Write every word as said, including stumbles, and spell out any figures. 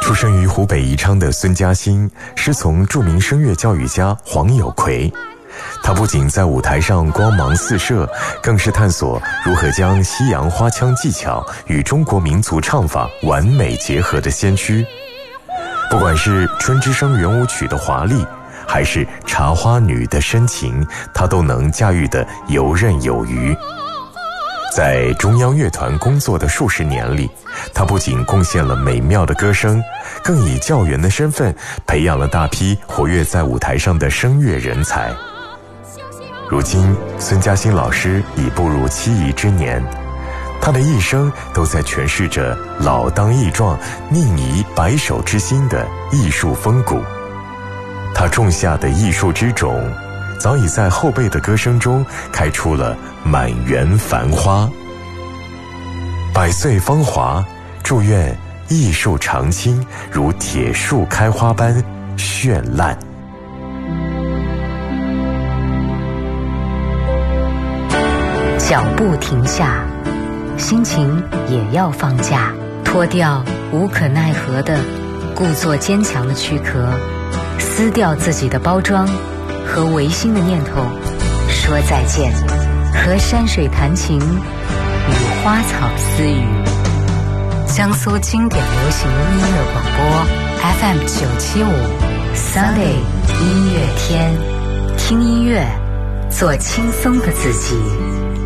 出生于湖北宜昌的孙嘉欣，师从著名声乐教育家黄有奎。他不仅在舞台上光芒四射，更是探索如何将西洋花腔技巧与中国民族唱法完美结合的先驱。不管是《春之声》圆舞曲的华丽，还是《茶花女》的深情，他都能驾驭得游刃有余。在中央乐团工作的数十年里，他不仅贡献了美妙的歌声，更以教员的身份培养了大批活跃在舞台上的声乐人才。如今，孙嘉欣老师已步入七夷之年，他的一生都在诠释着老当益壮、宁移白首之心的艺术风骨。他种下的艺术之种，早已在后辈的歌声中开出了满园繁花。百岁芳华，祝愿艺术长青，如铁树开花般绚烂。 脚步停下，心情也要放假，脱掉无可奈何的故作坚强的躯壳，撕掉自己的包装，和违心的念头说再见，和山水弹琴，与花草私语。江苏经典流行音乐广播 F M 九七五 Sunday 音乐天，听音乐，做轻松的自己。